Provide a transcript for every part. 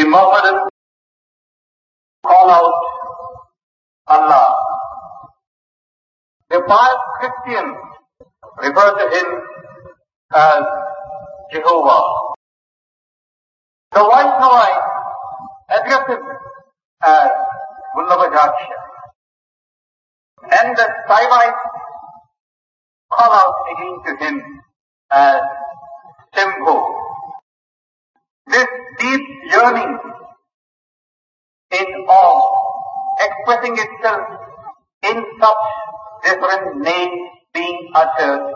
Mohammedans call out Allah. The pious Christians refer to him as Jehovah. The Vaishnavite address him as Vallabhajaksha. And the Saivites call out again to him as Shambho. This deep yearning in awe expressing itself in such different names being uttered.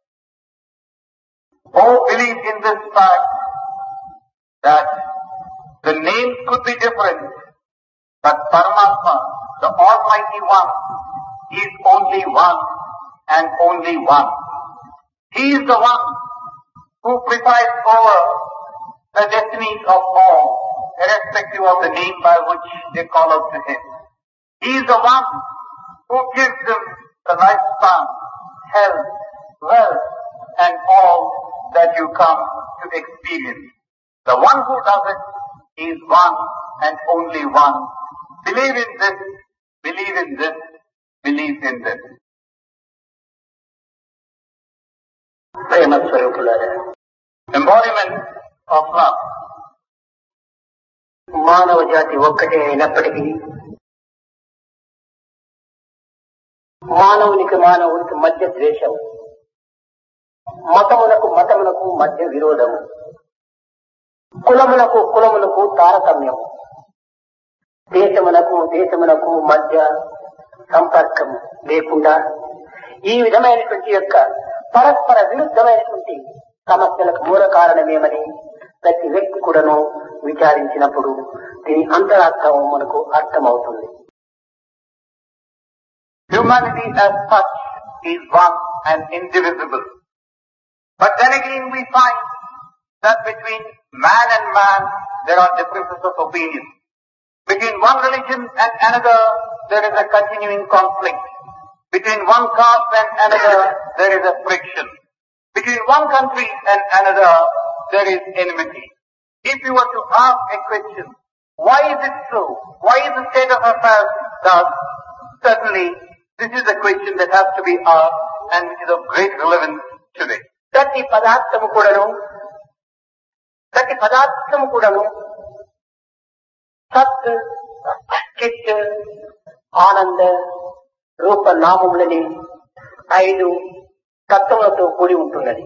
Oh, believe in this fact that the names could be different, but Paramatma, the Almighty One, is only one and only one. He is the one who presides over the destinies of all, irrespective of the name by which they call out to him. He is the one who gives them the lifespan, health, wealth, and all that you come to experience. The one who does it is one and only one. Believe in this, believe in this, believe in this. Embodiment of love. మానవ జాతి ఒక్కటే అయినప్పటికీ మానవునికి మానవునికి మధ్య ద్వేషం, మతములకు మతములకు మధ్య విరోధము, కులములకు కులములకు తారతమ్యం, దేశమునకు దేశమునకు మధ్య సంపర్కం లేకుండా ఈ విధమైనటువంటి యొక్క పరస్పర విరుద్ధమైనటువంటి సమస్యలకు మూల కారణమేమని ప్రతి వ్యక్తి కూడాను విచారించినప్పుడు దీని అంతరార్థం మనకు అర్థమవుతుంది. Humanity as such is one and indivisible. But then again we find that between man and man there are differences of opinion. Between one religion and another there is a continuing conflict. Between one caste and another there is a friction. Between one country and another there is enmity. If you were to ask a question, why is it so? Why is the state of affairs thus? Certainly this is a question that has to be asked and it is of great relevance today. ప్రతి పదార్థము కూడాను సత్ చిత్ ఆనంద రూప నామములని 5 తత్వములతో కూడి ఉంటున్నది.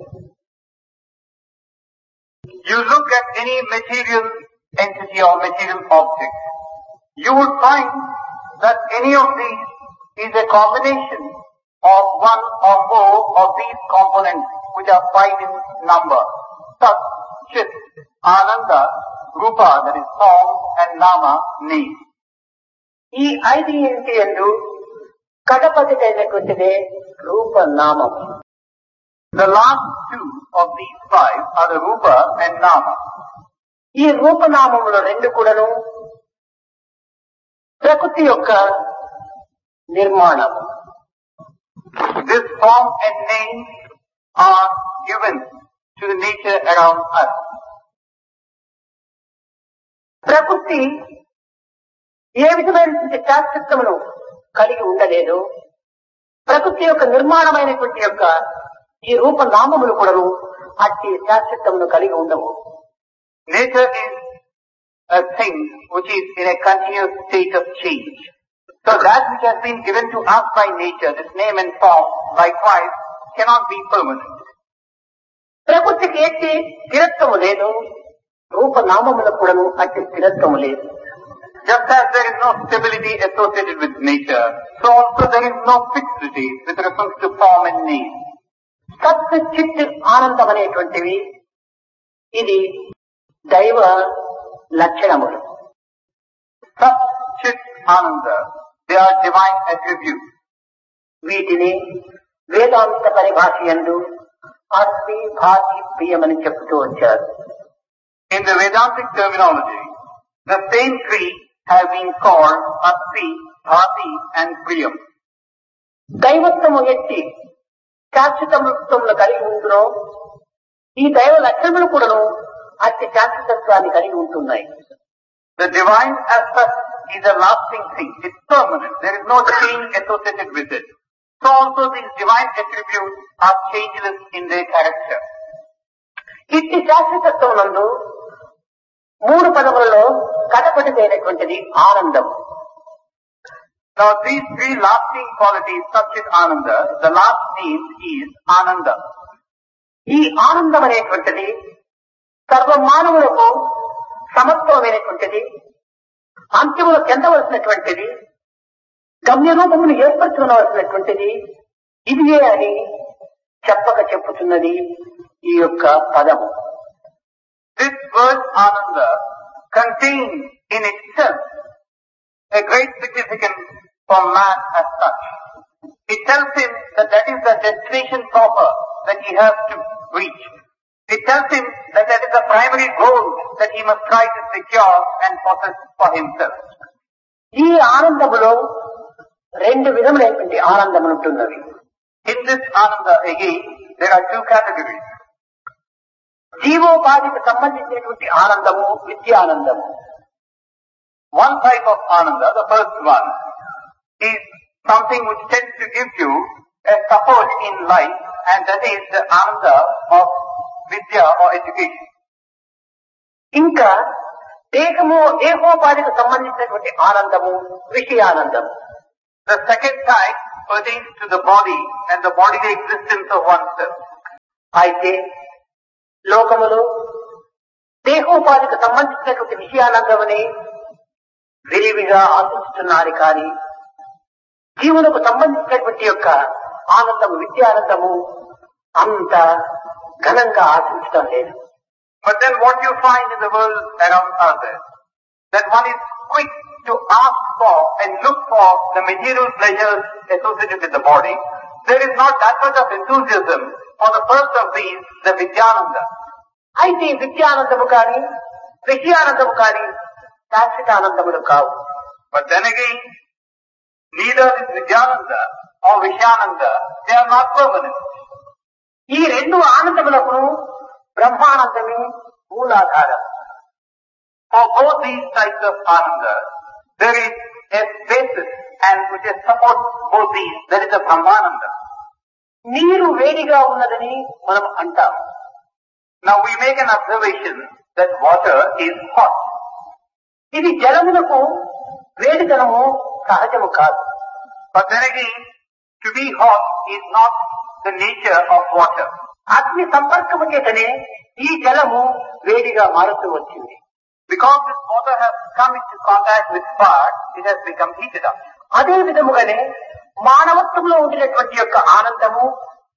You look at any material entity or material object, you would find that any of these is a combination of one or more of these components which are 5 in number. Sat, Chit, Ananda, Rupa, that is form, and Nama, name. ఈ 5 యందు కడపటిదైనటువంటిదే రూపనామం. The last 2 of these 5 are the Rupa and Nama. ఈ రూపనామములు రెండు కూడాను ప్రకృతి యొక్క నిర్మాణం. This form and name are given to the nature around us. ప్రకృతి ఏ విధమైనటువంటి శాశ్వతమును కలిగి ఉండలేదు. ప్రకృతి యొక్క నిర్మాణమైనటువంటి యొక్క ఈ రూపనామములు కూడాను అట్టి శాశ్వతమును కలిగి ఉండవు. Nature is a thing which is in a continuous state of change. So that which has been given to us by nature, this name and form, likewise cannot be permanent. ప్రకృతికి ఎట్టి స్థిరత్వము లేదు, రూపనామములకు కూడాను అట్టి స్థిరత్వము లేదు. Just as there is no stability associated with nature, so also there is no fixity with reference to form and name. సత్ చిత్ ఆనందం అనేటువంటివి ఇది దైవ లక్షణములు. Sat, Chit, Ananda, they are divine attributes. వీటిని వేదాంత పరిభాష యందు అస్తి భాతి ప్రియమని చెప్తూ వచ్చారు. In the Vedantic terminology, the same three have been called Asti, Bhati and Priyam. దైవత్వము ఎట్టి శాశ్వతత్వమును కలిగి ఉంటునో ఈ దైవ లక్షణములు కూడాను అట్టి శాశ్వతత్వాన్ని కలిగి ఉంటున్నాయి. The divine aspect is a lasting thing. It's permanent. There is no change associated with it. So also these divine attributes are changeless in their character. ఇట్టి శాశ్వతత్వం నందు మూడు పదములలో కడపటిదైనటువంటిది ఆనందం. Now these three lasting qualities such as Ananda, the last name is Ananda. ఈ ఆనందం అనేటువంటిది సర్వ మానవులకు సమత్వమైనటువంటిది, అంత్యములు చెందవలసినటువంటిది, గమ్య రూపమును ఏర్పరచుకోవలసినటువంటిది ఇదియే అని చెప్పక చెప్పుతున్నది ఈ యొక్క పదము. This word Ananda contains in itself a great significance for man as such. It tells him that that is the destination proper that he has to reach. It tells him that that is the primary goal that he must try to secure and possess for himself. ఈ ఆనందములో రెండు విధములైనటువంటి ఆనందములు ఉంటున్నవి. In this Ananda again, there are two categories. జీవోపాధికి సంబంధించినటువంటి ఆనందము విద్యానందము. One type of Ananda, the first one, is something which tends to give you a support in life, and that is the Ananda of Vidya or education. ఇంకా దేహోపాధికి సంబంధించినటువంటి ఆనందము విషయానందము. The second type pertains to the body and the bodily existence of oneself. అయితే లోకములో దేహోపాధికి సంబంధించినటువంటి విషయానందమని విరివిగా ఆశిస్తున్నారు కానీ జీవులకు సంబంధించినటువంటి యొక్క ఆనందము విద్యానందము అంత ఘనంగా ఆశించడం లేదు. But then what you find in the world around us is that one is quick to ask for and look for the material pleasures associated with the body. There is not that much of enthusiasm for the first of these, the Vidyananda. అయితే విద్యానందము కానీ విషయానందము కానీ శాశ్వతానందములు కావు. But then again, neither is Vidyananda or Vishyananda, they are not permanent. ఈ రెండు ఆనందములకు బ్రహ్మానందమే మూలాధారం. For both these types of Ananda, there is a basis and which supports both these, that is the Brahmananda. నీరు వేడిగా ఉన్నదని మనం అంటాం. Now we make an observation that water is hot. ఇది జలమునకు వేడితనము సహజము కాదు. But then again, to be hot is not the nature of water. అగ్ని సంపర్కము చేతనే ఈ జలము వేడిగా మారుతూ వచ్చింది. Because this water has come into contact with fire, it has become heated up. అదే విధముగానే మానవత్వంలో ఉండినటువంటి యొక్క ఆనందము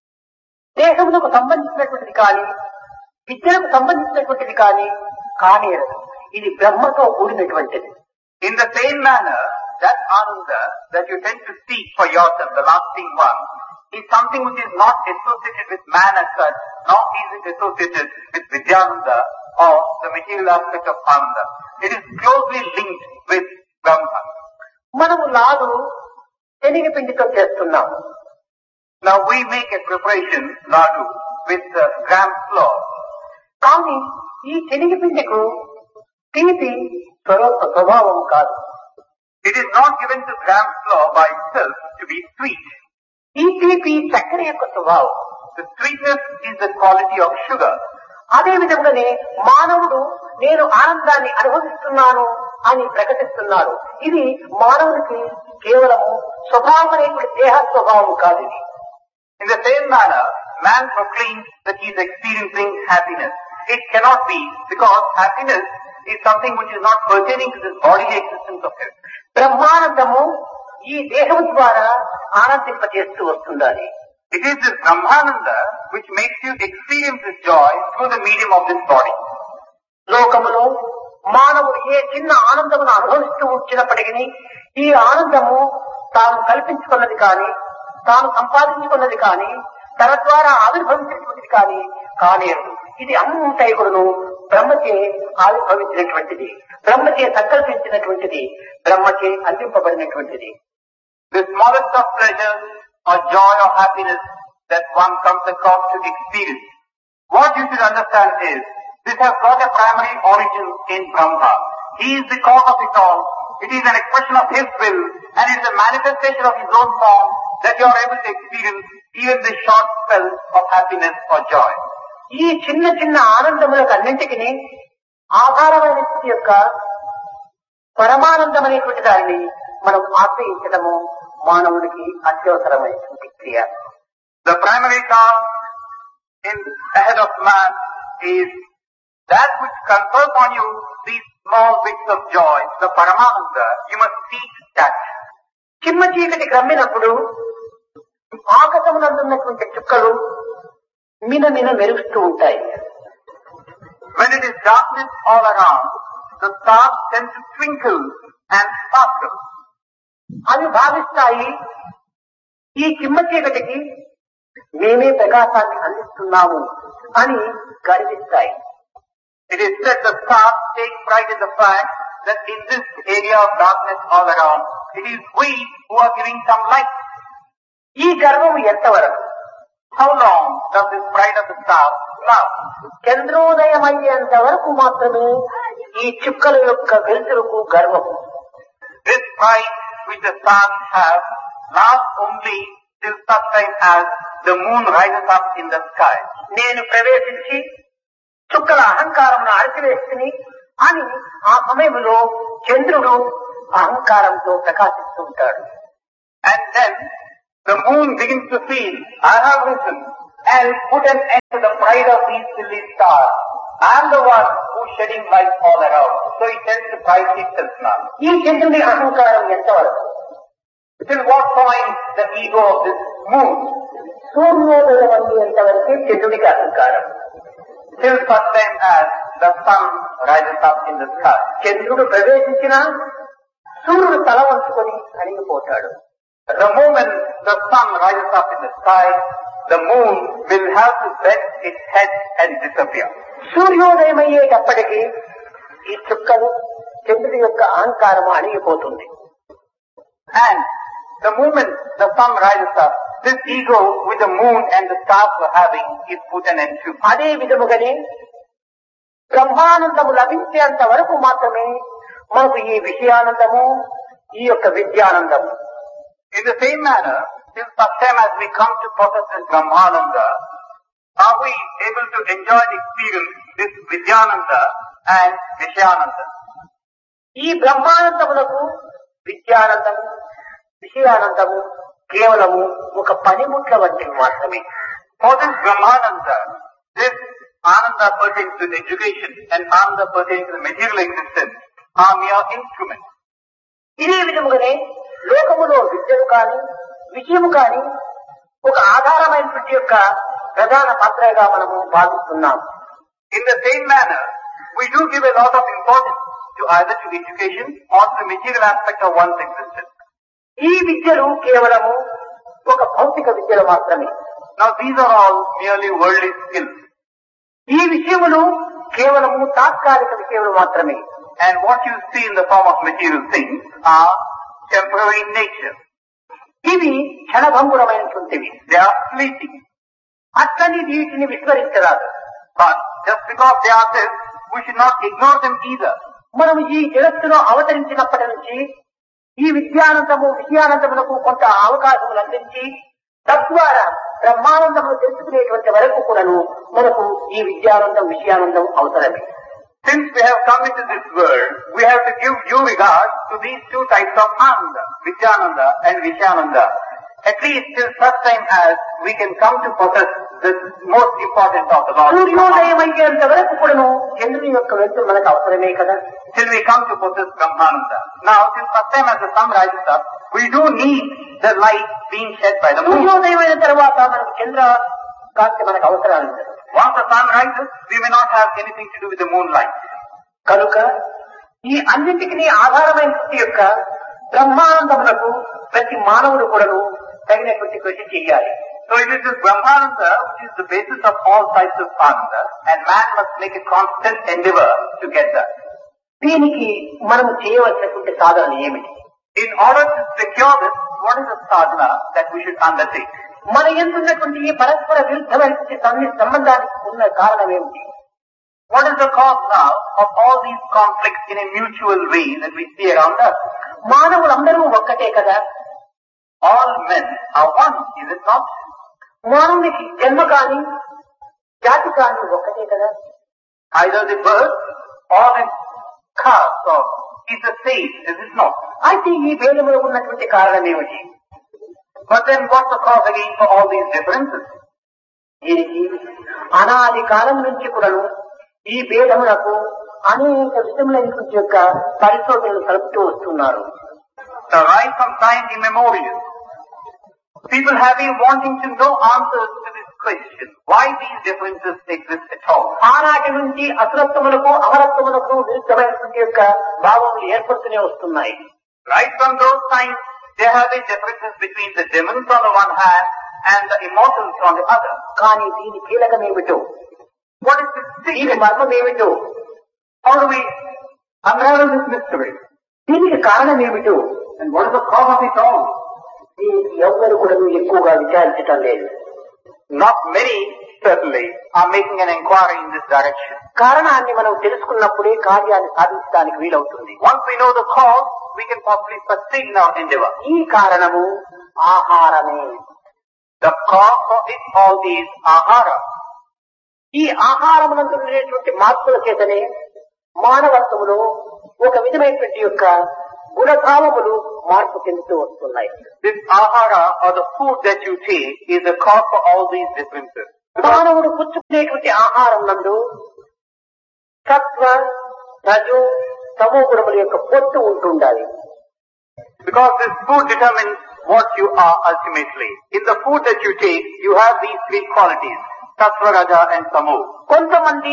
దేహములకు సంబంధించినటువంటిది కానీ విద్యలకు సంబంధించినటువంటిది కానీ కానేరదు. ఇది బ్రహ్మతో కూడినటువంటిది. In the same manner, that Ananda that you tend to seek for yourself, the lasting one, is something which is not associated with man as such, nor is it associated with Vidyananda or the material aspect of Ananda. It is closely linked with Brahma. మనము లాదు శనగపిండితో చేస్తున్నాము. Now we make a preparation, ladu, with gram flour. కానీ ఈ శనగపిండికు తీపి స్వభావం కాదు. It is not given to gram flour by itself to be sweet. ఈ తీపి చక్కెర యొక్క స్వభావం. The sweetness is the quality of sugar. అదే విధంగానే మానవుడు నేను ఆనందాన్ని అనుభవిస్తున్నాను అని ప్రకటిస్తున్నాడు. ఇది మానవుడికి కేవలము స్వభావం అనేటువంటి దేహ స్వభావం కాదు. ఇది In the same manner, man proclaims that he is experiencing happiness. It cannot be, because happiness is something which is not pertaining to this bodily existence of his. Brahmanandam ఈ దేహం ద్వారా ఆనందింపజేస్తూ వస్తుండాలి. It is this Brahmananda which makes you experience this joy through the medium of this body. లోకములో మానవుడు ఏ చిన్న ఆనందమును అనుభవిస్తూ వచ్చినప్పటికీ ఈ ఆనందము తాను కల్పించుకున్నది కానీ తాను సంపాదించుకున్నది కానీ తన ద్వారా ఆవిర్భవించినటువంటిది కానీ కానేరు. ఇది అంతైకుడును బ్రహ్మచే ఆవిర్భవించినటువంటిది, బ్రహ్మచే సంకల్పించినటువంటిది, బ్రహ్మచే అందింపబడినటువంటిది. The smallest of pleasures or joy or happiness that one comes across to experience, what you should understand is, this has got a primary origin in Brahma. He is the cause of it all. It is an expression of His will, and it is a manifestation of His own form that you are able to experience even the short spell of happiness or joy. ఈ చిన్న చిన్న ఆనందములకు అన్నింటికి ఆధారమైన స్థితి యొక్క పరమానందం అనేటువంటి దానిని మనం ఆశ్రయించడము మానవుడికి అత్యవసరమైనటువంటి క్రియ. The primary task in ahead of man is that which confers on you these small bits of joy, the Paramananda. You must seek that. చిమ్మ చీకటి గమ్మినప్పుడు ఆకాశమునందున్నటువంటి చుక్కలు మినమిన మెరుస్తూ ఉంటాయి. When it is darkness all around, the stars tend to twinkle and sparkle. అవి భావిస్తాయి ఈ చిమ్మ చీకటికి మేమే ప్రకాశాన్ని అందిస్తున్నాము అని గర్విస్తాయి. It is said the stars take pride in the fact that in this area of darkness all around, it is we who are giving some light. ఈ గర్వము ఎంతవరకు? How long does this pride of the stars last? చంద్రోదయం అయ్యేంత వరకు మాత్రమే ఈ చుక్కల యొక్క వెలుతురుకు గర్వము. This pride which the stars have lasts only till such time as the moon rises up in the sky. నేను ప్రవేశించి చుక్కల అహంకారమును అణచివేస్తుని అని ఆ సమయంలో చంద్రుడు అహంకారంతో ప్రకాశిస్తూ ఉంటాడు. And then the moon begins to feel, I have risen and put an end to the pride of these silly stars. I am the one who is shedding light all around. So he tends to pride itself now. ఈ చంద్రుని అహంకారం ఎంతవరకు? Till what point the ego of this moon? సూర్యోదయం అయ్యేంత వరకే చంద్రుడికి అహంకారం. Till such time as the sun rises up in the sky. చంద్రుడు ప్రవేశించినా సూర్యుడు తల వంచుకొని అణిగిపోతాడు. The moment the sun rises up in the sky, the moon will have to bend its head and disappear. సూర్యోదయం అయ్యేటప్పటికీ ఈ చుక్కలు చంద్రుడి యొక్క అహంకారము అణిగిపోతుంది. And the moment the sun rises up, this ego with the moon and the stars were having is put an end to. అదే విధముగానే బ్రహ్మానందము లభించేంత వరకు మాత్రమే మనకు ఈ విషయానందము, ఈ యొక్క విద్యానందము. In the same manner, till such time as we come to possess this Brahmananda, are we able to enjoy and experience this Vidyananda and Vishayananda. ఈ బ్రహ్మానందములకు విద్యానందము, విషయానందము కేవలము ఒక పనిముట్ల వంటివి మాత్రమే. For this Brahmananda, this Ananda pertains to education and Ananda pertains to the material existence, are mere instruments. ఇదే విధముగానే లోకములో విద్యను కాని విషయము కాని ఒక ఆధారమైనటువంటి యొక్క ప్రధాన పాత్రగా మనము భావిస్తున్నాం. In the same manner, we do give a lot of importance to either to education or to the material aspect of one's existence. ఈ విద్యలు కేవలము ఒక భౌతిక విద్యలు మాత్రమే. Now these are all merely worldly skills. ఈ విషయములు కేవలము తాత్కాలిక విషయములు మాత్రమే. And what you see in the form of material things are temporary in nature. ఇవి క్షణభంగురమైనటువంటివి. They are fleeting. అట్లని వీటిని విస్మరించరాదు. But just because they are this, we should not ignore them either. మనం ఈ జగత్తులో అవతరించినప్పటి నుంచి ఈ విద్యానందము విషయానందములకు కొంత అవకాశములు అందించి తద్వారా బ్రహ్మానందమును తెలుసుకునేటువంటి వరకు కూడాను మనకు ఈ విద్యానందం విషయానందం అవసరమే. Since we have come into this world, we have to give due regard to these two types of Ananda, Vidyananda and Vishayananda. At least till such time as we can come to possess the most important of the Lord. సూర్యోదయం అయ్యేంత వరకు కూడాను చంద్రుని యొక్క వెలుతురు మనకు అవసరమే కదా. Till we come to possess Brahmananda. Now, till such time as the sun rises up, we do need the light being shed by the moon. సూర్యోదయం అయిన తర్వాత మనకు చంద్ర కాంతి మనకు అవసరాలు. Once the sun rises, we may not have anything to do with the moonlight. కనుక ఈ అన్నింటికి ఆధారమైన యొక్క బ్రహ్మానందములకు ప్రతి మానవుడు కూడాను తగినటువంటి కృషి చేయాలి. So it is this Brahmananda which is the basis of all types of Ananda, and man must make a constant endeavor to get that. దీనికి మనము చేయవలసినటువంటి సాధన ఏమిటి? In order to secure this, what is the sadhana that we should undertake? మన ఎందున్నటువంటి ఈ పరస్పర విరుద్ధమైన సంబంధానికి ఉన్న కారణం ఏమిటి? What is the cause now of all these conflicts in a mutual way that we see around us? మానవులందరూ ఒక్కటే కదా. All men are one, is it not? మానవునికి జన్మ కాని జాతి కాని ఒక్కటే కదా. Either the birth or the caste or is the same, is it not? అయితే ఈ భేదములో ఉన్నటువంటి కారణం ఏమిటి? But then what's the cause again for all these differences? దీనికి అనాది కాలం నుంచి కూడాను ఈ భేదములకు అనేక విషయములైనటువంటి యొక్క పరిశోధనలు కలుపుతూ వస్తున్నారు. So right from time immemorial, people have been wanting to know answers to this question. Why these differences exist at all? ఆనాటి నుంచి అసురత్వములకు అమరత్వములకు విరుద్ధమైనటువంటి యొక్క భావములు ఏర్పడుతూనే వస్తున్నాయి. Right from those times, there have been differences between the demons on the one hand and the immortals on the other. కానీ దీని కీలకమేమిటో, What is this దీని secret? మర్మమేమిటో, How do we unravel this mystery? దీనికి కారణమేమిటో, And what is the cause of it all? దీనికి ఎవ్వరు కూడా ఎక్కువగా విచారించటం లేదు. Not many, certainly, are making an inquiry in this direction. కారణాన్ని మనం తెలుసుకున్నప్పుడే కార్యాన్ని సాధించడానికి వీలవుతుంది. Once we know the cause, we can possibly succeed in our endeavor. ఈ కారణము ఆహారమే. The cause for it all is ahara. ఈ ఆహారమునందు ఉండేటువంటి మార్పుల చేతనే మానవత్వములో ఒక విధమైనటువంటి యొక్క గుణభావములు మార్పు చెందుతూ వస్తున్నాయి. This ahara or the food that you take is the cause for all these differences. మానవుడు పుచ్చుకునేటువంటి ఆహారం నందు సత్వ రజు తమో గుణముల యొక్క పొత్తు ఉంటుండాలి. Because this food determines what you are ultimately. In the food that you take, you have these three qualities, sattva, raja and tamo. కొంతమంది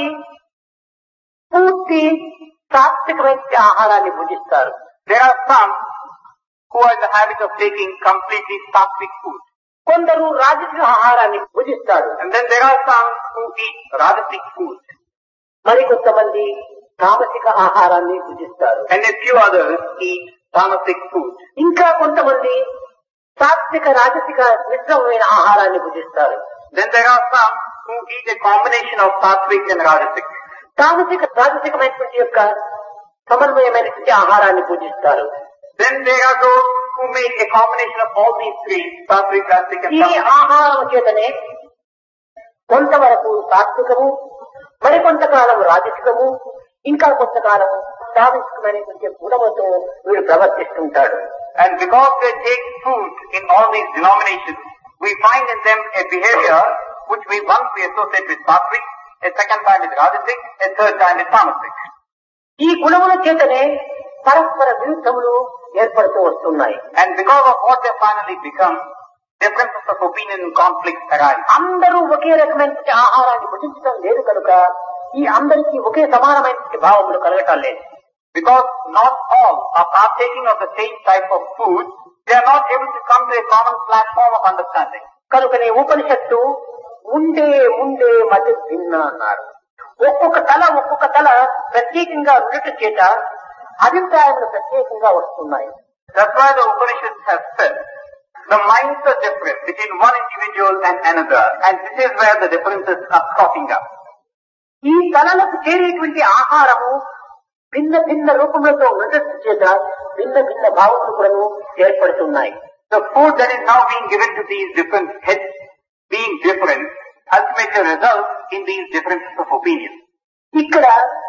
పూర్తి సాత్వికమైన ఆహారాన్ని భుజిస్తారు. There are some who are in the habit of taking completely sattvic food. కొందరు రాజసిక ఆహారాన్ని భుజిస్తారు. And then there are some who eat rajasic food. మరి కొంతమంది తామసిక ఆహారాన్ని భుజిస్తారు. And a few others eat tamasic food. ఇంకా కొంతమంది సాత్విక రాజసిక మిశ్రమమైన ఆహారాన్ని భుజిస్తారు. Then there are some who eat a combination of sattvic and rajasic. తామసిక రాజసికమైనటువంటి యొక్క సమన్వయమైనటువంటి ఆహారాన్ని పూజిస్తారు. Then there are those who make a combination of all these three, sattvic, rajasic and ఈ tamasic. ఆహారం చేతనే కొంతవరకు సాత్వికము, మరి కొంతకాలం రాజసికము, ఇంకా కొంతకాలం తామసికమైనటువంటి గుణముతో వీడు ప్రవర్తిస్తుంటాడు. And because they take food in all these denominations, we find in them a behavior which we once we associate with sattvic, a second time with rajasic, a third time with tamasic. ఈ గుణముల చేతనే పరస్పర విరుద్ధములు ఏర్పడుతూ వస్తున్నాయి. And because of what they finally become, differences of opinion and conflicts arise. అందరూ ఒకే రకమైనటువంటి ఆహారాన్ని భుజించడం లేదు కనుక ఈ అందరికీ ఒకే సమానమైనటువంటి భావములు కలగటం లేదు. Because not all are partaking of the same type of food, they are not able to come to a common platform of understanding. కనుకనే ఉపనిషత్తు ఉండే మధ్య భిన్న అన్నారు. ఒక్కొక్క తల ప్రత్యేకంగా ఉండటం చేత అభిప్రాయాలు ప్రత్యేకంగా వస్తున్నాయి. That's why the Upanishads have said, the minds are different between one individual and another, and this is where the differences are cropping up. ఈ తలలకు చేరేటువంటి ఆహారము భిన్న రూపములతో ఉండటం చేత భిన్న భావములు కూడా ఏర్పడుతున్నాయి. The food that is now being given to these different heads, being different, ultimately results in these differences of opinion. ఇక్కడ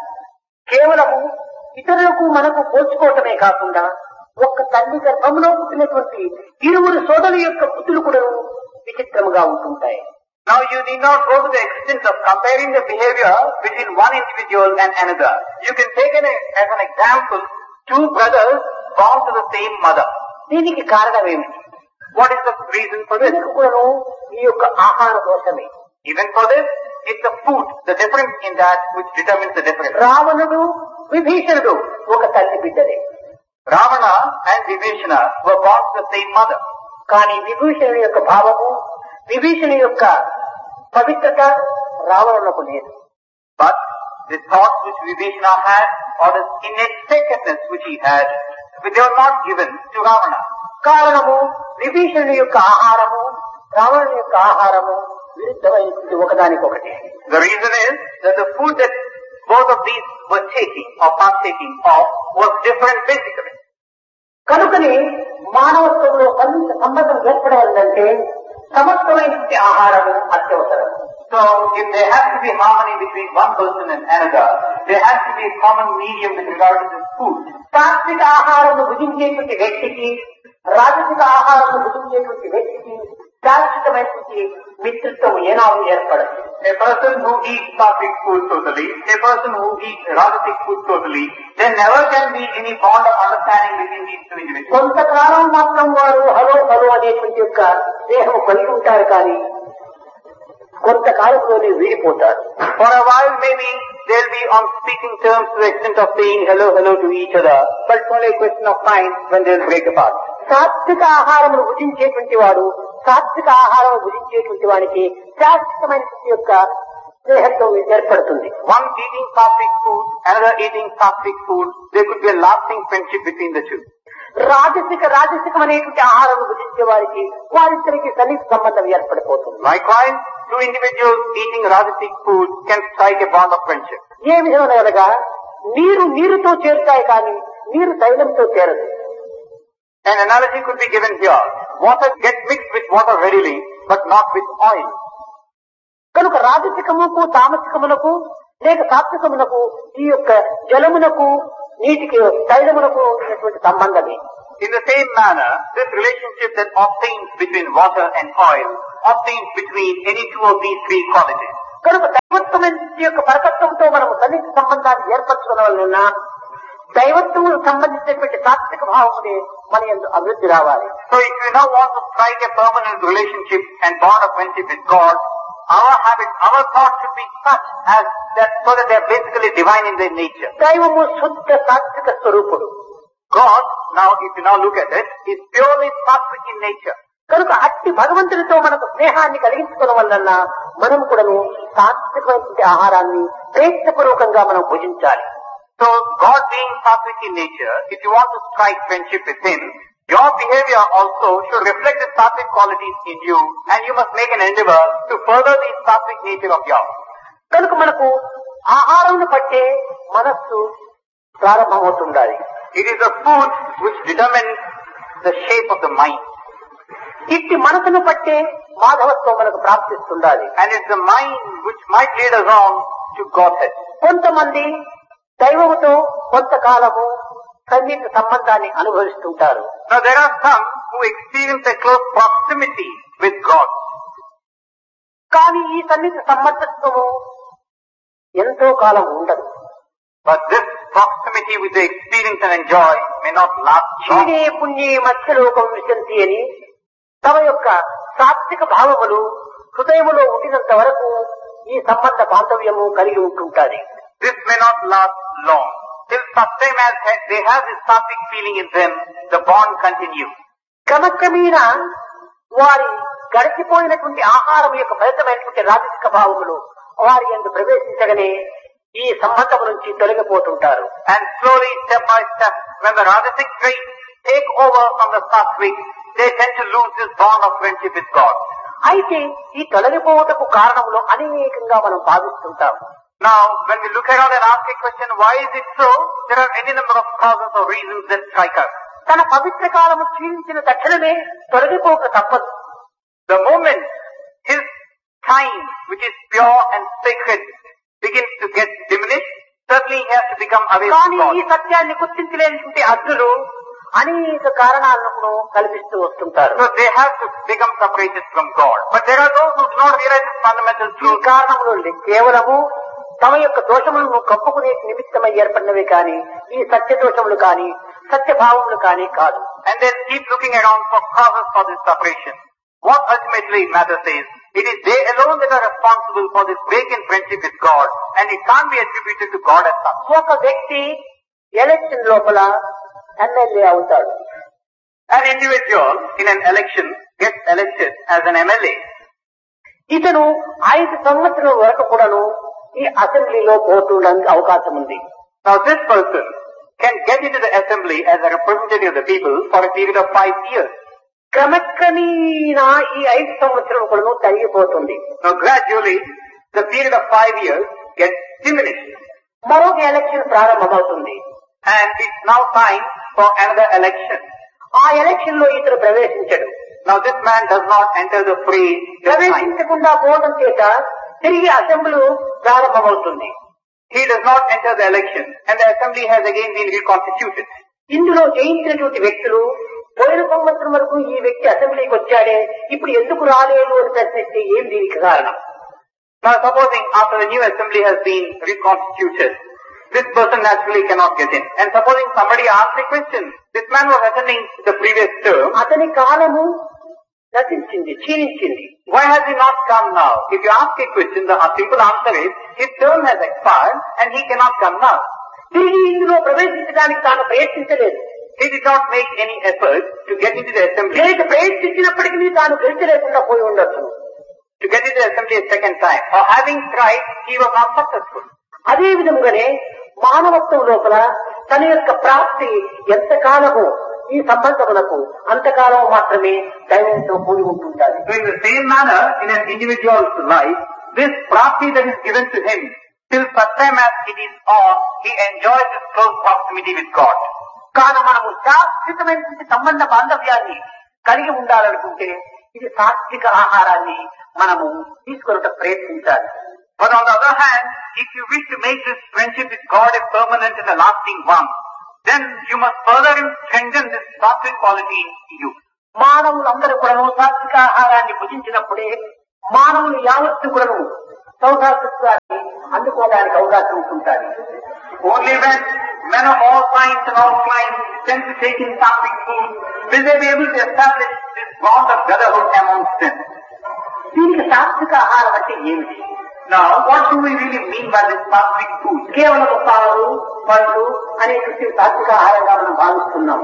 కేవలము ఇతరులకు మనకు పోల్చుకోవటమే కాకుండా ఒక్క తల్లి గర్భంలో పుట్టినటువంటి ఇరువురు సోదరుల యొక్క బుద్ధులు కూడా విచిత్రముగా ఉంటుంటాయి. Now you need not go to the extent of comparing the behavior between one individual and another. You can take as an example two brothers born to the same mother. దీనికి కారణం ఏమిటి? What is the reason for this? దీనికి కూడా ఈ యొక్క ఆహార దోషమే. Even for this, it's the food, the difference in that which determines the difference. రావణుడు విభీషణుడు ఒక తల్లి బిడ్డలే. Ravana and Vibhishana were born to the same mother. కానీ విభీషణుడి యొక్క భావము, విభీషణుడి యొక్క పవిత్రత రావణులకు లేదు. But the thoughts which Vibhishana had, or the innate sacredness which he had, they were not given to Ravana. కారణము విభీషణుడి యొక్క ఆహారము, రావణుడి యొక్క ఆహారము విరుద్ధమైనటువంటి ఒకదానికొకటి. The reason is that the food that both of these were taking or partaking of was different basically. కనుకనే మానవత్వంలో కనీస సంబంధం ఏర్పడాలంటే సమస్తమైనటువంటి ఆహారం అత్యవసరం. So if there has to be harmony between one person and another, there has to be a common medium with regard to this food. సాత్విక ఆహారం భుజించేటువంటి వ్యక్తికి రాజసిక ఆహారం భుజించేటువంటి వ్యక్తికి శాశ్వతమైనటువంటి మిత్రత్వం ఏనాడు ఏర్పడదు. A person who eats sattvic food totally, a person who eats rajasic food totally, there never can be any bond of understanding between these two individuals. కొంతకాలం మాత్రం వారు హలో హలో అనేటువంటి యొక్క స్నేహం కలిగి ఉంటారు, కానీ కొంతకాలంలోనే వీడిపోతారు. For a while maybe they'll be on speaking terms to the extent of saying hello hello to each other, but it's only a question of time when they'll break apart. సాత్విక ఆహారమును భుజించేటువంటి వాడు సాత్విక ఆహారం భుజించేటువంటి వానికి శాశ్వతమైనటువంటి యొక్క స్నేహత్వం ఏర్పడుతుంది. One eating sattvic food, another eating sattvic food, there could be a lasting friendship between the two. రాజసికం అనేటువంటి ఆహారం భుజించే వారికి వారిద్దరికి సన్నిహిత సంబంధం ఏర్పడిపోతుంది. Likewise, two individuals eating rajasic food can strike a bond of friendship. ఏ విధంగా నీరు నీరుతో చేరుతాయి, కానీ నీరు తైలంతో చేరదు. An analogy could be given here. Water gets mixed with water readily, but not with oil. కనుక రాజసికముకు తామసికమునకు లేక సాత్వికమునకు ఈ యొక్క జలమునకు నీటికి తైలమునకు ఉన్నటువంటి సంబంధమే. In the same manner, this relationship that obtains between water and oil obtains between any two of these three qualities. కనుక దైవత్వమైన యొక్క పరకత్వంతో మనము సన్నిహిత సంబంధాన్ని ఏర్పరచుకోవడం వలన దైవత్వం సంబంధించినటువంటి సాత్విక భావమునే మన యందు అభివృద్ధి రావాలి. So if you now want to strike a permanent relationship and bond of friendship with God, our habits, our thoughts should be such as that, so that they are basically divine in their nature. దైవము శుద్ధ సాత్విక స్వరూపుడు. God, now if you now look at it, is purely sattvic in nature. కనుక అట్టి భగవంతుడితో మనకు స్నేహాన్ని కలిగించుకోవడం వలన మనం కూడాను సాత్వికమైనటువంటి ఆహారాన్ని ప్రయత్నపూర్వకంగా మనం భుజించాలి. So God being sattvic in nature, if you want to strike friendship with Him, your behavior also should reflect the sattvic qualities in you, and you must make an endeavor to further the sattvic nature of yours. కనుక మనకు ఆహారంను బట్టే మనస్సు ప్రారంభమవుతుండాలి. It is the food which determines the shape of the mind. ఇట్టి మనసును బట్టే మాధవత్వం మనకు ప్రాప్తిస్తుండాలి. And it's the mind which might lead us on to Godhead. కొంతమంది దైవముతో కొంతకాలము సన్నిహిత సంబంధాన్ని అనుభవిస్తుంటారు. Now there are some who experience a close proximity with God. కానీ ఈ సన్నిహిత సంబంధత్వము ఎంతో కాలం ఉండదు. But this proximity with the experience and enjoy may not last long. క్షీణే పుణ్యే మత్స్యలోకం విశంతి అని తమ యొక్క సాత్విక భావములు హృదయములో ఉండినంత వరకు ఈ సంబంధ బాంధవ్యము కలిగి ఉంటుంటారు. This may not last long. Till such time as they have this sattvic feeling in them, the bond continues. క్రమక్రమేణా వారి గడిచిపోయినటువంటి ఆహారం యొక్క ఫలితమైనటువంటి రాజసిక భావములు వారి యందు ప్రవేశించగానే ఈ సంబంధం నుంచి తొలగిపోతుంటారు. And slowly, step by step, when the rajasic traits take over from the sattvic, they tend to lose this bond of friendship with God. అయితే ఈ తొలగిపోవటకు కారణములు అనేకంగా మనం భావిస్తుంటాం. Now, when we look around and ask a question, why is it so? There are any number of causes or reasons that strike us. తన పవిత్ర కాలము క్షీణించిన తక్షణమే తొలగిపోక తప్పదు. The moment his time, which is pure and sacred, begins to get diminished, certainly he has to become away from కానీ ఈ God. సత్యాన్ని గుర్తించలేనటువంటి అజ్ఞులు అనేక కారణాలను కల్పిస్తూ వస్తుంటారు. So they have to become separated from God. But there are those who do not realize this fundamental ఈ truth. కారణములు కేవలము తమ యొక్క దోషములను కప్పుకునే నిమిత్తమై ఏర్పడినవి కానీ ఈ సత్య దోషములు కానీ సత్యభావములు కానీ కాదు. And they keep looking around for causes for this separation. What ultimately matters is, it is they alone that are responsible for this break in friendship with God, and it can't be attributed to God as such. ఒక వ్యక్తి election లోపల MLA అవుతాడు. An individual in an election gets elected as an MLA. ఇతను 5 సంవత్సరాల వరకు కూడాను ఈ అసెంబ్లీలో పోతుండడానికి అవకాశం ఉంది. Now this person can get into the assembly as a representative of the people for a period of 5 years. క్రమక్రమేణా ఈ 5 సంవత్సరాలు కూడాను తరిగిపోతుంది. Now gradually, the period of 5 years gets diminished. మరొక ఎలక్షన్ ప్రారంభమవుతుంది. And it's now time for another election. ఆ election లో ఇతను ప్రవేశించడు. Now this man does not enter the fray this time. ప్రవేశించకుండా పోవడం చేత తిరిగి అసెంబ్లీ ప్రారంభమవుతుంది. He does not enter the election and the assembly has again been reconstituted. ఇందులో జయించినటువంటి వ్యక్తులు పోయిన సంవత్సరం వరకు ఈ వ్యక్తి అసెంబ్లీకి వచ్చాడే, ఇప్పుడు ఎందుకు రాలేదు అని ప్రశ్నిస్తే ఏం దీనికి కారణం? Now supposing after the new assembly has been reconstituted, this person naturally cannot get in. And supposing somebody asks a question, this man was attending the previous term. అతని కాలము నశించింది, క్షీణించింది. Why has he not come now? If you ask a question, the simple answer is, his term has expired and he cannot come now. తిరిగి ఇందులో ప్రవేశించడానికి తాను ప్రయత్నించలేదు. He did not make any effort to get into the assembly. లేక ప్రయత్నించినప్పటికీ తాను గెలిచలేకుండా పోయి ఉండొచ్చు. To get into the assembly a second time. Or having tried, he was not successful. అదే విధముగానే మానవత్వం లోపల తన యొక్క ప్రాప్తి ఎంతకాలమో ఈ సంబంధములకు అంతకాలం మాత్రమే దైవంతో కూడి ఉంటుంటారు. So in the same manner, in an individual's life, this prapti that is given to him, till such time as it is on, he enjoys this close proximity with God. కాన మనము శాశ్వతమైనటువంటి సంబంధ బాంధవ్యాన్ని కలిగి ఉండాలనుకుంటే ఇది సాత్విక ఆహారాన్ని మనము తీసుకొనట ప్రయత్నించాలి. But on the other hand, if you wish to make this friendship with God a permanent and a lasting one, then you must further strengthen this sattvic quality in you. మానవులందరూ కూడా సాత్విక ఆహారాన్ని భుజించినప్పుడే మానవులు యావత్తు కూడా సౌభాగ్యాన్ని అందుకోవడానికి అవకాశం ఉంటుంటారు. Only when men of all kinds and all climes tend to take in sattvic food, will they be able to establish this bond of brotherhood amongst them. దీనికి సాత్విక ఆహారం అంటే ఏమిటి? Now, what do we really mean by this sattvic food? కేవలం పాలు, పండ్లు అనేటువంటి సాత్విక ఆహారంగా మనం భావిస్తున్నాం.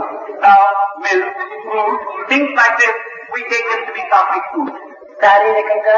Milk, fruit, things like this, we take them to be sattvic food. శారీరకంగా,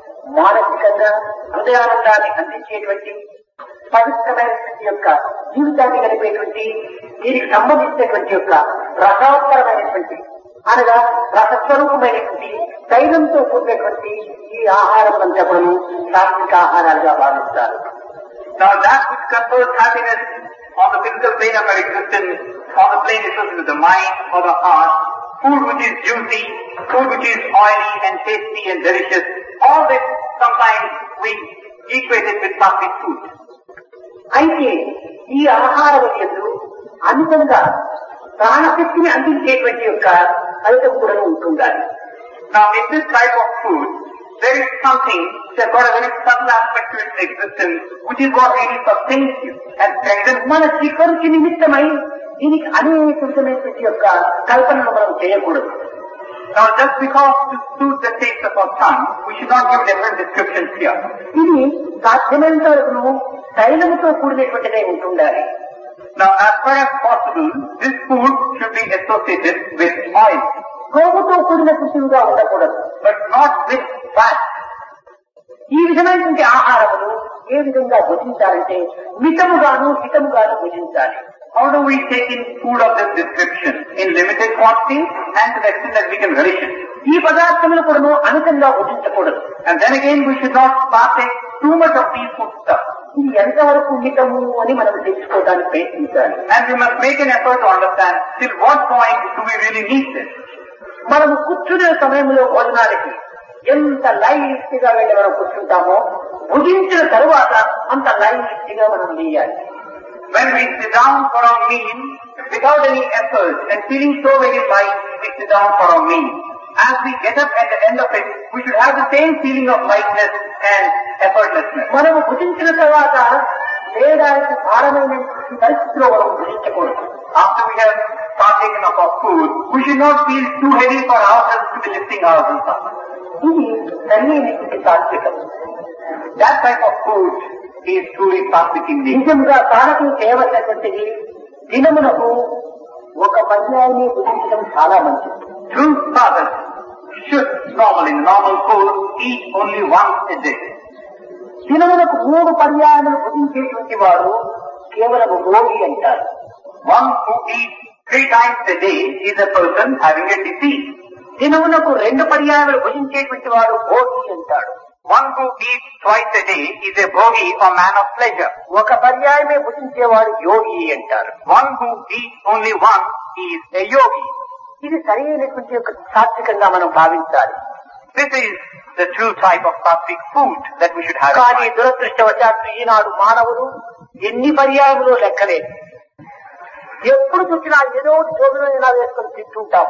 మానసికంగా హృదయానందాన్ని అందించేటువంటి పవిత్రమైనటువంటి యొక్క జీవితాన్ని గడిపేటువంటి దీనికి సంబంధించినటువంటి యొక్క రసాత్మకమైనటువంటి అనగా రసస్వరూపమైనటువంటి తైలంతో కూడినటువంటి ఈ ఆహారం అంతా కూడా సాత్విక ఆహారాలుగా భావిస్తారు. Now that which confers happiness on the physical plane of our existence, on the plane associated with the mind or the heart, food which is juicy, food which is oily and tasty and delicious, all this sometimes we equate it with sattvic food. అయితే ఈ ఆహారం యందు అమితంగా ప్రాణశక్తిని అందించేటువంటి యొక్క ఫలితం కూడా ఉంటుండాలి. Now in this type of food, there is something which has got a very subtle aspect to its existence, which is what really sustains you and strengthens. మన శిఖరుకి నిమిత్తమై దీనికి అనేక విధమైనటువంటి యొక్క కల్పనలు మనం చేయకూడదు. Now just because to suit the taste of our tongue, we should not give different descriptions here. ఇది సాధ్యమైనంత వరకు తైలముతో కూడినటువంటిదే ఉంటుండాలి. Now as far as possible, this food should be associated with oil. కొవ్వుతో కూడినటువంటివిగా ఉండకూడదు. But not with fat. ఈ విధమైనటువంటి ఆహారములు ఏ విధంగా భుజించాలంటే మితముగాను హితముగాను భుజించాలి. How do we take in food of this description? In limited quantity and to the extent that we can relish it. ఈ పదార్థములు కూడా అమితంగా భుజించకూడదు. And then again we should not partake too much of these food stuff. ఇది ఎంతవరకు మితము అని మనం తెలుసుకోవడానికి ప్రయత్నించాలి. And we must make an effort to understand till what point do we really need this. మనము కూర్చునే సమయంలో భోజనానికి ఎంత లైట్ గా వెళ్ళి మనం కూర్చుంటామో భుజించిన తరువాత అంత లైట్ గా మనం వేయాలి. When we sit down for our meal, without any effort and feeling so very light, we sit down for our meal. As we get up at the end of it, we should have the same feeling of lightness and effortlessness. మనము భుజించిన తర్వాత వేయడానికి భారమైన పరిస్థితిలో మనం భుజించకూడదు. After we have partaken of our food, we should not feel too heavy for ourselves to be lifting ourselves up. ఇది సరైనటువంటి సాత్వికం. That type of food is truly sattvic indeed. నిజంగా సాధకం చేయవలసినటువంటిది దినమునకు ఒక పర్యాయాన్ని భుజించడం చాలా మంచిది. True sadhak should normally, in normal course, eat only once a day. దినమునకు 3 పర్యాయములు భుజించేటువంటి వాడు కేవలం భోగి అంటారు. One who eats 3 times a day is a person having a disease. దినమునకు 2 పర్యాయములు భుజించేటువంటి వాడు భోగి అంటాడు. One who eats twice a day is a bhogi or man of pleasure. ఒక పర్యాయమే భుజించేవాడు యోగి అంటారు. One who eats only one is a yogi. ఇది సరైనటువంటి ఒక సాత్వికంగా మనం భావించాలి. This is the true type of sattvic food that we should have. కానీ దురదృష్టవశాత్తు ఈనాడు మానవులు ఎన్ని పర్యాయములో లెక్కలేదు. ఎప్పుడు చూసినా ఏదో చోదనైనా వేసుకొని తింటుంటాం.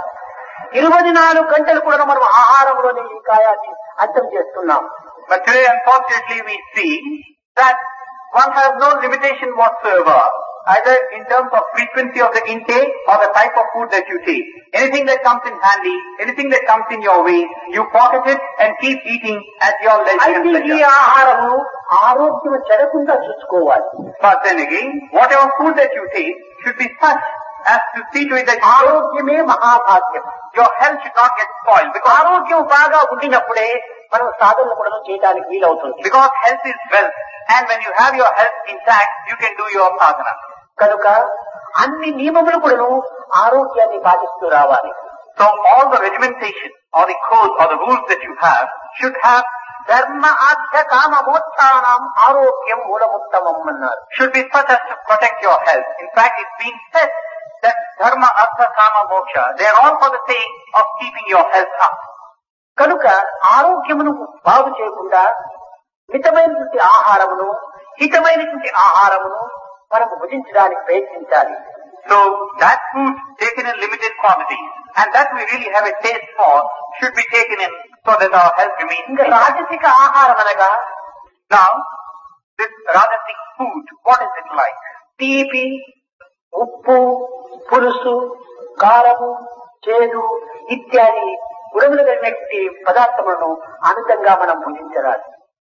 24 గంటలు కూడా మనం ఆహారంలోనే ఈ కాయాన్ని అర్థం చేస్తున్నాం. But today, unfortunately, we see that one has no limitation whatsoever, either in terms of frequency of the intake or the type of food that you take. Anything that comes in handy, anything that comes in your way, you pocket it and keep eating at your leisure and అయితే ఈ pleasure. ఆహారము ఆరోగ్యం చెడకుండా చూసుకోవాలి. But then again, whatever food that you take should be such as to see to it that ఆరోగ్యమే మహాభాగ్యం. your health should not get spoiled, ఆరోగ్యం బాగా ఉండినప్పుడే మనం సాధనలు కూడా చేయడానికి వీలవుతుంది. because health is wealth, and when you have your health intact, you can do your sadhana. కనుక అన్ని నియమములు కూడాను ఆరోగ్యాన్ని పాటిస్తూ రావాలి. So all the regimentation or the code or the rules that you have should have ధర్మ ఆర్థ కామ మోక్షానాం ఆరోగ్యం మూలముత్తమం అన్నారు. should be such as to protect your health. In fact, it's been said that dharma, artha, kama, moksha, they are all for the sake of keeping your health up. కనుక ఆరోగ్యమును బాగు చేయకుండా మితమైనటువంటి ఆహారమును హితమైనటువంటి ఆహారమును మనము భుజించడానికి ప్రయత్నించాలి. So that food taken in limited quantities and that we really have a taste for should be taken in so that our health remains ఇంకా intact. రాజసిక ఆహారం అనగా Now, this rajasic food, what is it like? తీపి, ఉప్పు, పులుసు, కారము, చేదు ఇత్యాది గుణములు కలిగినటువంటి పదార్థములను అమితంగా మనం భుజించరాదు.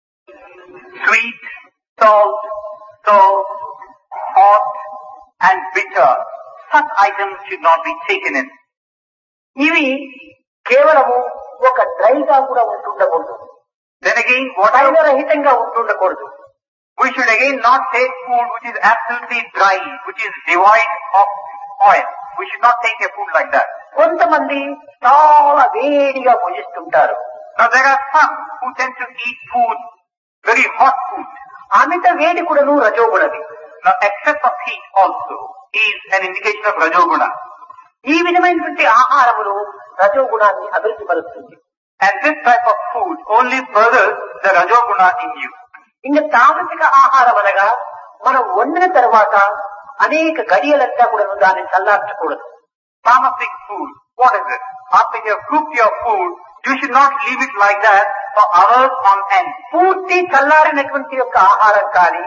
Sweet, salt, sour, hot and bitter. Such items should not be taken in. ఇవి కేవలము ఒక డ్రైగా కూడా ఉంటుండకూడదు. Then again, whatever రహితంగా ఉంటుండకూడదు. we should again not take food which is absolutely dry, which is devoid of oil. We should not take a food like that. కొంతమంది చాలా వేడిగా భుజిస్తుంటారు. Now there are some who tend to eat food, very hot food. అమిత వేడి కూడాను రజోగుణది. Now excess of heat also is an indication of rajoguna. ఈ విధమైనటువంటి ఆహారములు రజోగుణాన్ని అభివృద్ధి పరుస్తుంది. And this type of food only furthers the rajoguna in you. ఇంకా తామసిక ఆహారం అనగా మనం వండిన తర్వాత అనేక గడియలంతా కూడా దాన్ని చల్లార్చకూడదు. Tamasic food, what is it? After you have cooked your food, you should not leave it like that for hours on end. పూర్తి చల్లారినటువంటి యొక్క ఆహారం కానీ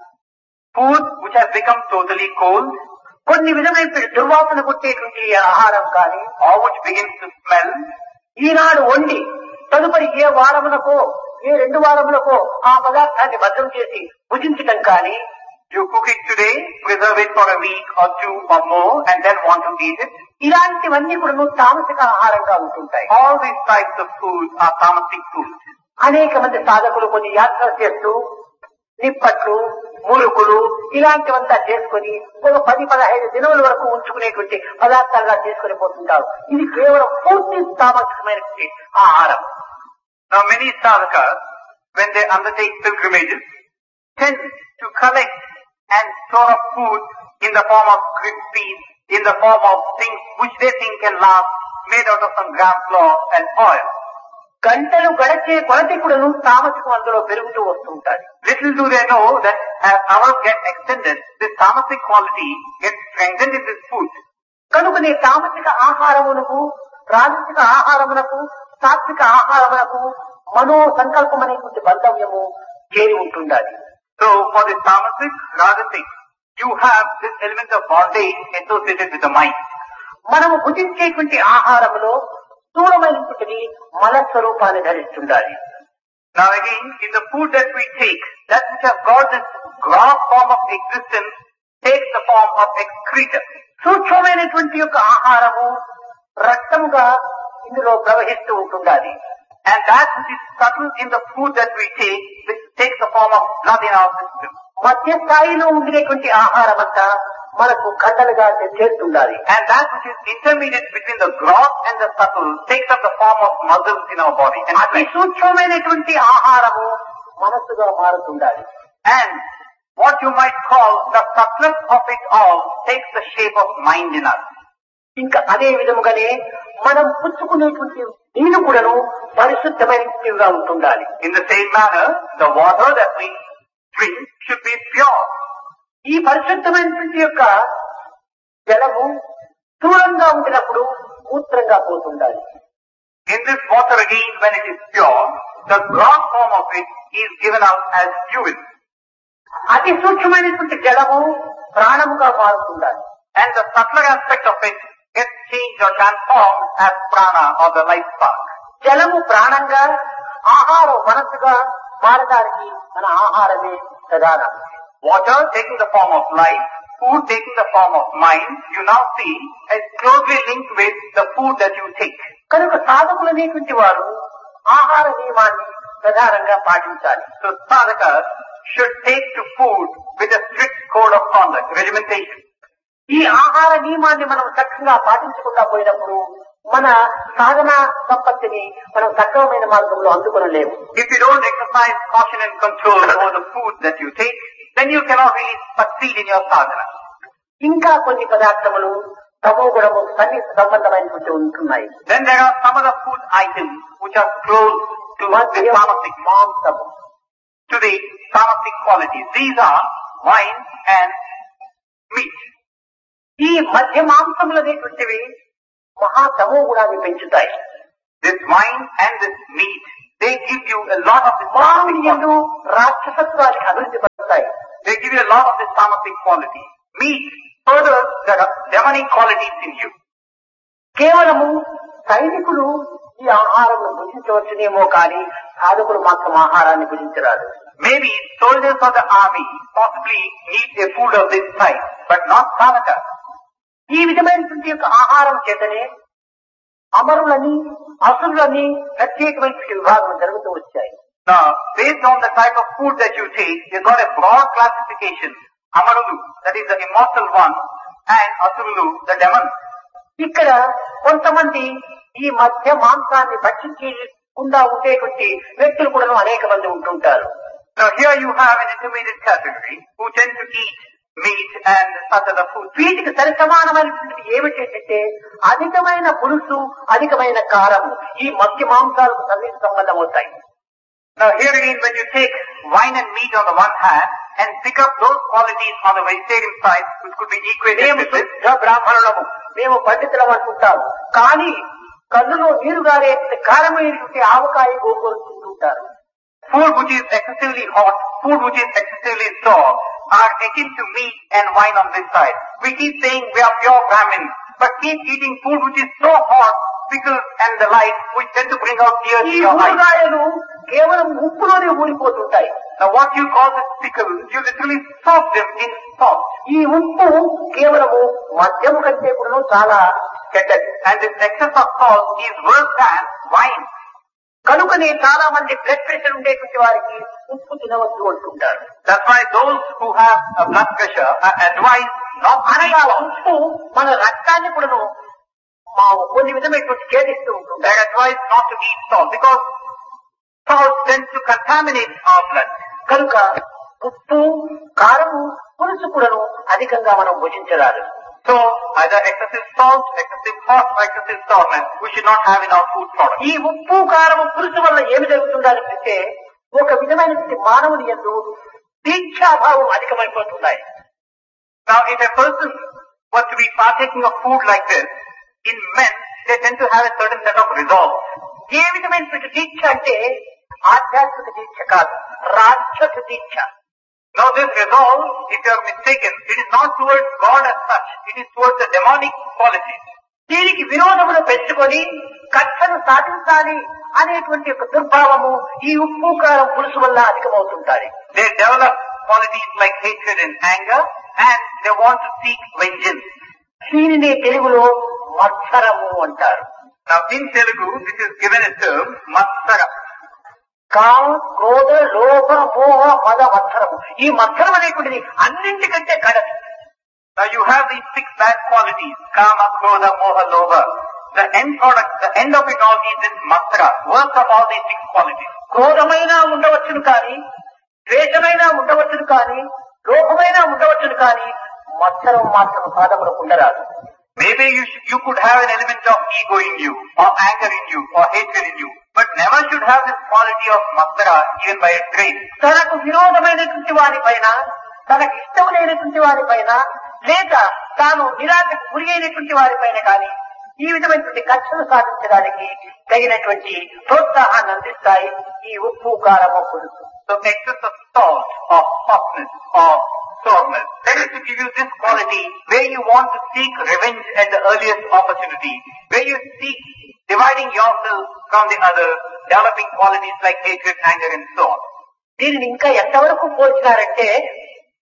Food which has become totally cold కొన్ని విధమైన దుర్వాసన కొట్టేటువంటి ఆహారం కానీ or which begins to smell, ఈనాడు వండి తదుపరి ఏ వారములకో ఏ 2 వారములకో ఆ పదార్థాన్ని భద్రం చేసి భుజించటం కానీ you cook it today, preserve it for a week or 2 or more and then want to eat it. ఇలాంటివన్నీ కూడా తామసిక ఆహారంగా ఉంటుంటాయి. All these types of food are tamasic food. అనేక మంది సాధకులు కొన్ని యాత్రలు చేస్తూ నిప్పట్లు, మురుకులు ఇలాంటివంతా చేసుకుని ఒక 10-15 దినముల వరకు ఉంచుకునేటువంటి పదార్థాలుగా చేసుకుని పోతుంటారు. ఇది కేవలం పూర్తి తామసికమైనటువంటి ఆహారం. Now many sadhakas, when they undertake pilgrimages, tend to collect and store up food in the form of crispies, in the form of things which they think can last, made out of some gram flour and oil. గంటలు గడిచే కొలది కూడాను తామసికం అందులో పెరుగుతూ వస్తుంటాయి. Little do they know that as hours get extended, this tamasic quality gets strengthened in this food. కనుకనే తామసిక ఆహారమునకు, రాజసిక ఆహారమునకు, సాత్విక ఆహారమునకు మనో సంకల్పం అనేటువంటి బంధవ్యము చేరి ఉంటుండాలి. So for this tamasic, rajasic, you have this element of bondage associated with the mind. మనము భుజించేటువంటి ఆహారములో స్థూలమైనటువంటిది మల స్వరూపాన్ని ధరిస్తుండాలి. Now again, in the food that we take, that which has got this gross form of existence takes the form of excreta. సూక్ష్మమైనటువంటి యొక్క ఆహారము రక్తముగా ఇందులో ప్రవహిస్తూ ఉంటుండాలి. And that which is subtle in the food that we take, which takes the form of blood in our system. మధ్య స్థాయిలో ఉండేటువంటి ఆహారం అంతా మనకు కండలుగా చేస్తుండాలి. And that which is intermediate between the gross and the subtle takes up the form of muscles in our body. And అతి సూక్ష్మమైనటువంటి ఆహారము మనస్సుగా మారుతుండాలి. And what you might call the subtlest of it all takes the shape of mind in us. ఇంకా అదే విధముగానే మనం పుచ్చుకునేటువంటి నీరు కూడాను పరిశుద్ధమైనదిగా ఉంటుండాలి. In the same manner, the water that we drink should be pure. ఈ పరిశుద్ధమైనటువంటి యొక్క జలము స్థూలంగా ఉండినప్పుడు మూత్రంగా పోతుండాలి. In this water again, when it is pure, the gross form of it is given out as fluid. అతి సూక్ష్మమైనటువంటి జలము ప్రాణముగా మారుతుండాలి. And the subtler aspect of it gets changed or transformed as prana or the life spark. జలము ప్రాణంగా, ఆహారం మనస్సుగా మారడానికి మన ఆహారమే ప్రధానం. Water taking the form of life, food taking the form of mind, you now see is closely linked with the food that you take. కనుక సాధకులనేటువంటి వారు ఆహార నియమాన్ని ప్రధానంగా పాటించాలి. So sadhakas should take to food with a strict code of conduct, regimentation. ఈ ఆహార నియమాన్ని మనం చక్కగా పాటించకుండా పోయినప్పుడు మన సాధన సంపత్తిని మనం సక్రమమైన మార్గంలో అందుకొనలేము. If you don't exercise caution and control over the food that you take, then you cannot really succeed in your sadhana. ఇంకా కొన్ని పదార్థములు తమో గుణము సన్నిహిత సంబంధమైనటువంటి ఉంటున్నాయి. Then there are some other food items which are close to the tamasic, మాంసము, to the tamasic qualities. These are wine and meat. ఈ మధ్య మాంసములు అనేటువంటివి మహాతమో గుణాన్ని పెంచుతాయి. This wine and this meat, they give you a lot of this tamasic quality. మాంసము రాక్షసత్వాన్ని అభివృద్ధి పరుస్తాయి. They give you a lot of this tamasic quality. Meat further the demonic qualities in you. కేవలము సైనికులు ఈ ఆహారం భుజించవచ్చునేమో కానీ సాధకులు మాత్రం ఆహారాన్ని భుజించరాదు. Maybe soldiers of the army possibly need a food of this type, but not sadhakas. ఈ విధమైనటువంటి యొక్క ఆహారం చేతనే అమరులని అసురులని ప్రత్యేకమైనటువంటి విభాగం జరుగుతూ వచ్చాయి. Now, based on the type of food that you take, you've got a broad classification. Amarulu, that is the immortal one, and Asurulu, the demon. ఇక్కడ కొంతమంది ఈ మధ్య మాంసాన్ని భక్షించకుండా ఉండేటువంటి వ్యక్తులు కూడా అనేక మంది ఉంటుంటారు. Now here you have an intermediate category who tend to eat meat and such other food. వీటికి సరి సమానమైనటువంటి ఏమిటంటే అధికమైన పులుసు, అధికమైన కారము ఈ మధ్య మాంసాలకు సన్నిహిత సంబంధం అవుతాయి. Now here again, when you take wine and meat on the one hand and pick up those qualities on the vegetarian side, which could be equated మేము with this, శుద్ధ బ్రాహ్మణులము, మేము పండితులం అనుకుంటాము. కానీ కన్నులో నీరు గారే కారమైనటువంటి ఆవకాయ గోంగూర తింటుంటారు. food which is excessively hot, food which is excessively sour are akin to meat and wine on this side. We keep saying we are pure Brahmins, but keep eating food which is so hot, pickles and the like, which tend to bring out tears ఈ in your eyes. ఊరగాయలు కేవలం ఉప్పులోనే ఊరిపోతుంటాయి. Now what you call as pickles, you literally soak them in salt. ఈ ఉప్పు కేవలము మద్యము కంటే కూడా చాలా చెడ్డది. And this excess of salt is worse than wine. కనుకనే చాలా మంది బ్లడ్ ప్రెషర్ ఉండేటువంటి వారికి ఉప్పు తినవద్దు అంటుంటారు. That's why those who have a blood pressure are advised not to eat అనగా salt. ఉప్పు మన రక్తాన్ని కూడాను కొన్ని విధమైనటువంటి ఛేదిస్తూ ఉంటుంది. They are advised not to eat salt because salt tends to contaminate our blood. కనుక ఉప్పు, కారము, పులుసు కూడాను అధికంగా మనం భుజించరాదు. So either excessive salt, excessive hot, or excessive sourness we should not have in our food products. ఈ ఉప్పు, కారము, పులుసు వల్ల ఏమి జరుగుతుందంటే ఒక విధమైనటువంటి మానవుని యందు దీక్షాభావం అధికమైపోతున్నాయి. Now if a person was to be partaking of food like this, in men they tend to have a certain set of resolve. ఏ విధమైనటువంటి దీక్ష అంటే ఆధ్యాత్మిక దీక్ష కాదు, రాక్షస దీక్ష. Now this resolve, if you are mistaken, it is not towards God as such, it is towards the demonic qualities. దీనికి విరోధమును పెంచుకొని కక్షను సాధించాలి అనేటువంటి ఒక దుర్భావము ఈ ఉప్పు, కారం, పులుసు వల్ల అధికమవుతుంటాయి. They develop qualities like hatred and anger, and they want to seek vengeance. దీనినే తెలుగులో మత్సరము అంటారు. Now in Telugu, this is given a term, matsara. కామ, క్రోధ, లోభ, మోహ, మద, మత్సరము. ఈ మత్సరం అనేటువంటిది అన్నింటికంటే కడది. Now you have these 6 bad qualities, kama, krodha, moha, lobha. The end product, the end of it all is this matsara, worst of all these 6 qualities. క్రోధమైనా ఉండవచ్చును కానీ, ద్వేషమైనా ఉండవచ్చును కానీ, లోభమైనా ఉండవచ్చును కానీ, మత్సరం మాత్రం సాధములకు ఉండరాదు. Maybe you could have an element of ego in you, or anger in you, or hatred in you, but never should have this quality of matsara even by a trace. తనకు విరోధమైనటువంటి వారి పైన, తనకు ఇష్టం లేనటువంటి వారి పైన, లేక తాను నిరాశకు గురి అయినటువంటి వారి పైన కానీ ఈ విధమైనటువంటి కక్షను సాధించడానికి తగినటువంటి ప్రోత్సాహాన్ని అందిస్తాయి ఈ ఉప్పు, కారము, పులుసు. So excess of salt, or hotness, or sourness, that is to give you this quality where you want to seek revenge at the earliest opportunity, where you seek dividing yourself from the other, developing qualities like hatred, anger and so on. దీనిని ఇంకా ఎంతవరకు పోల్చినారంటే